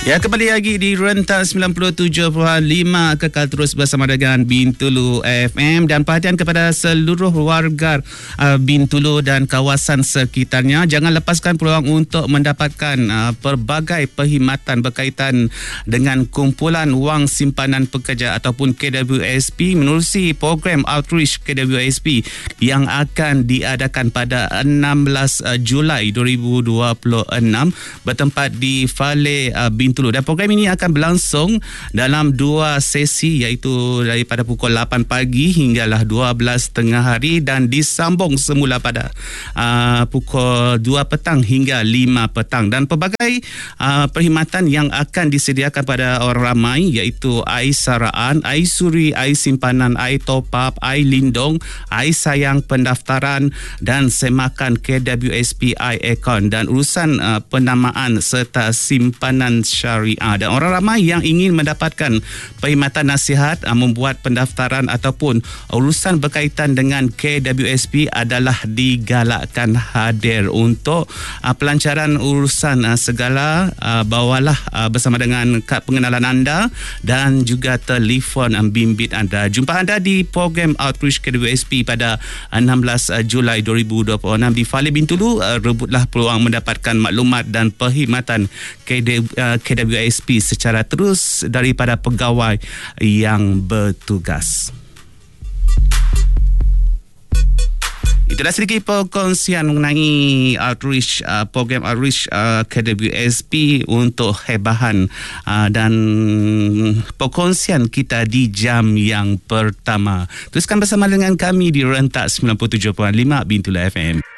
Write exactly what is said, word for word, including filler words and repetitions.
Ya, kembali lagi di Rentak sembilan puluh tujuh perpuluhan lima, kekal terus bersama dengan Bintulu F M, dan perhatian kepada seluruh warga uh, Bintulu dan kawasan sekitarnya, jangan lepaskan peluang untuk mendapatkan uh, pelbagai perkhidmatan berkaitan dengan kumpulan wang simpanan pekerja ataupun K W S P menerusi program Outreach K W S P yang akan diadakan pada enam belas Julai dua ribu dua puluh enam bertempat di Fale uh, Bintulu. Dan program ini akan berlangsung dalam dua sesi, iaitu daripada pukul lapan pagi hinggalah dua belas tengah hari, dan disambung semula pada uh, pukul dua petang hingga lima petang. Dan pelbagai uh, perkhidmatan yang akan disediakan pada orang ramai, iaitu air saraan, air suri, air simpanan, air top up, air lindung, air sayang pendaftaran dan semakan K W S P I account, dan urusan uh, penamaan serta simpanan syariah. Dan orang ramai yang ingin mendapatkan perkhidmatan nasihat, membuat pendaftaran ataupun urusan berkaitan dengan K W S P adalah digalakkan hadir untuk pelancaran urusan segala. Bawalah bersama dengan kad pengenalan anda dan juga telefon bimbit anda. Jumpa anda di program Outreach K W S P pada enam belas Julai dua ribu dua puluh enam di Fale Bintulu. Rebutlah peluang mendapatkan maklumat dan perkhidmatan K W S P secara terus daripada pegawai yang bertugas. Itulah sedikit perkongsian mengenai outreach, uh, program outreach uh, K W S P untuk hebahan uh, dan perkongsian kita di jam yang pertama. Teruskan bersama dengan kami di Rentak sembilan puluh tujuh perpuluhan lima Bintulu F M.